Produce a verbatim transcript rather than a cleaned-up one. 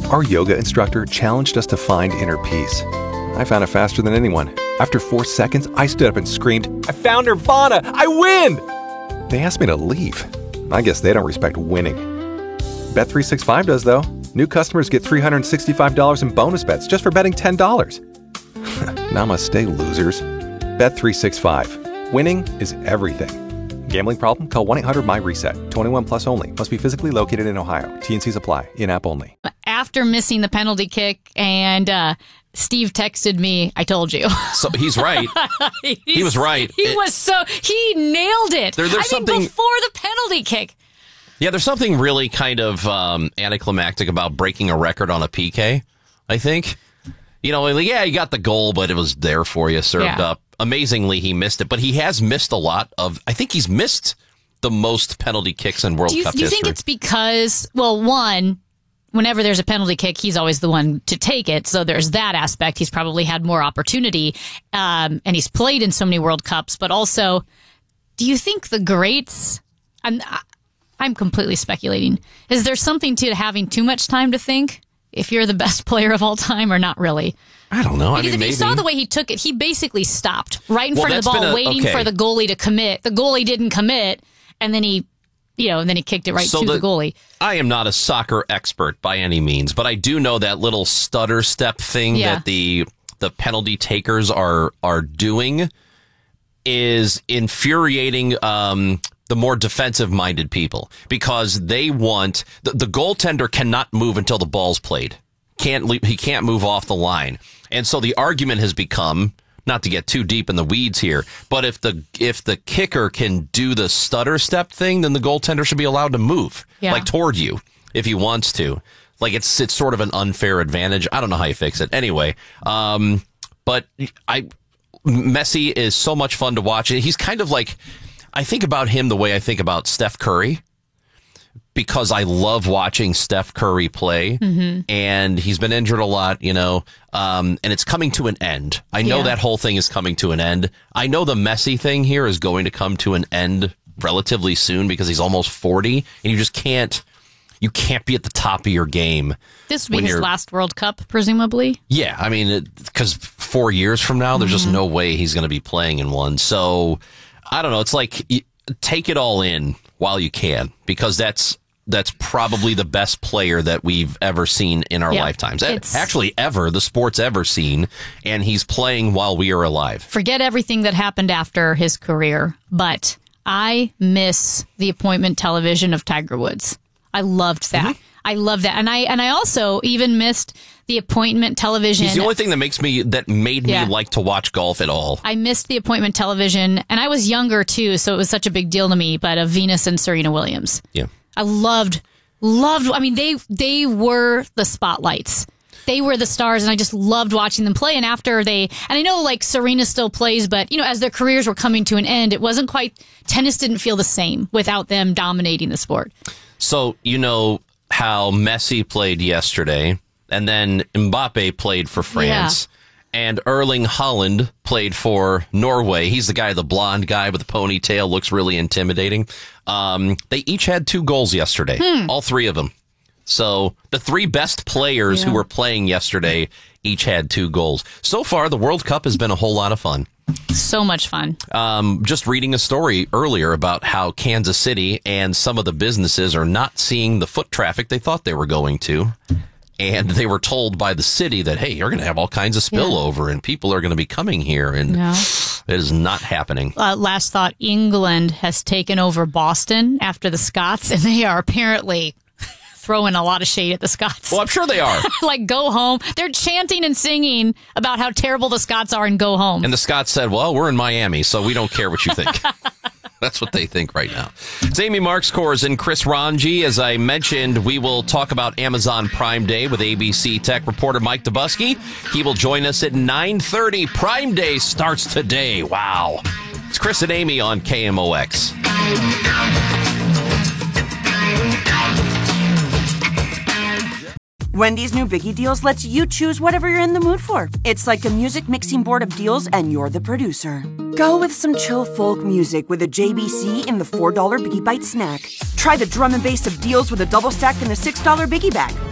Our yoga instructor challenged us to find inner peace. I found it faster than anyone. After four seconds, I stood up and screamed, "I found Nirvana! I win!" They asked me to leave. I guess they don't respect winning. Bet three sixty-five does, though. New customers get three hundred sixty-five dollars in bonus bets just for betting ten dollars. Namaste, losers. Bet three sixty-five. Winning is everything. Gambling problem? Call one eight hundred M Y reset. twenty-one plus only. Must be physically located in Ohio. T and Cs apply. In-app only. After missing the penalty kick, and uh, Steve texted me, I told you. So he's right. he was right. He it, was so, he nailed it. There, there's I something, mean, before the penalty kick. Yeah, there's something really kind of um, anticlimactic about breaking a record on a P K, I think. You know, yeah, you got the goal, but it was there for you, served yeah. up. Amazingly, he missed it, but he has missed a lot of, I think he's missed the most penalty kicks in World do you, Cup do you history. think it's because, well, one, whenever there's a penalty kick, he's always the one to take it. So there's that aspect. He's probably had more opportunity, um, and he's played in so many World Cups. But also, do you think the greats, I'm, I'm completely speculating, is there something to having too much time to think if you're the best player of all time or not really? I don't know. Because I mean, if maybe. you saw the way he took it, he basically stopped right in Well, front of the that's ball, been a- waiting okay. for the goalie to commit. The goalie didn't commit, and then he, you know, and then he kicked it right So to the, the- goalie. I am not a soccer expert by any means, but I do know that little stutter step thing Yeah. that the the penalty takers are are doing is infuriating um, the more defensive minded people, because they want the, the goaltender cannot move until the ball's played. Can't leave, he can't move off the line. And so the argument has become, not to get too deep in the weeds here, but if the if the kicker can do the stutter step thing, then the goaltender should be allowed to move, Yeah. like toward you, if he wants to. Like it's it's sort of an unfair advantage. I don't know how you fix it. Anyway, um, but I Messi is so much fun to watch. He's kind of like, I think about him the way I think about Steph Curry, because I love watching Steph Curry play, Mm-hmm. and he's been injured a lot, you know, um, and it's coming to an end. I know Yeah. that whole thing is coming to an end. I know the Messi thing here is going to come to an end relatively soon because he's almost forty, and you just can't, you can't be at the top of your game. This would when be his you're- last World Cup, presumably. Yeah, I mean, because four years from now, there's Mm-hmm. just no way he's going to be playing in one. So, I don't know. It's like, y- take it all in while you can, because that's that's probably the best player that we've ever seen in our Yeah, lifetimes. it's- Actually, ever, the sport's ever seen, and he's playing while we are alive. Forget everything that happened after his career, but I miss the appointment television of Tiger Woods. I loved that. Mm-hmm. I love that. And I and I also even missed the appointment television. He's the only thing that makes me, that made me Yeah. like to watch golf at all. I missed the appointment television, and I was younger too, so it was such a big deal to me, but of Venus and Serena Williams. Yeah. I loved, loved, I mean, they they were the spotlights. They were the stars, and I just loved watching them play. And after they, and I know like Serena still plays, but you know, as their careers were coming to an end, it wasn't quite, tennis didn't feel the same without them dominating the sport. So, you know how Messi played yesterday, and then Mbappe played for France, and Erling Haaland played for Norway. He's the guy, the blonde guy with the ponytail, looks really intimidating. Um, they each had two goals yesterday, all three of them. So the three best players who Yeah. were playing yesterday each had two goals. So far, the World Cup has been a whole lot of fun. So much fun. Um, just reading a story earlier about how Kansas City and some of the businesses are not seeing the foot traffic they thought they were going to. And they were told by the city that, hey, you're going to have all kinds of spillover and people are going to be coming here. And Yeah. it is not happening. Uh, last thought, England has taken over Boston after the Scots, and they are apparently throwing a lot of shade at the Scots. Well, I'm sure they are. Like, go home. They're chanting and singing about how terrible the Scots are and go home. And the Scots said, well, we're in Miami, so we don't care what you think. That's what they think right now. It's Amy Marks-Kors and Chris Ranji. As I mentioned, we will talk about Amazon Prime Day with A B C tech reporter Mike Dubusky. He will join us at nine thirty. Prime Day starts today. Wow. It's Chris and Amy on K M O X. Wendy's new Biggie Deals lets you choose whatever you're in the mood for. It's like a music mixing board of deals, and you're the producer. Go with some chill folk music with a J B C in the four dollar Biggie Bite snack. Try the drum and bass of deals with a double stack in the six dollar Biggie Bag.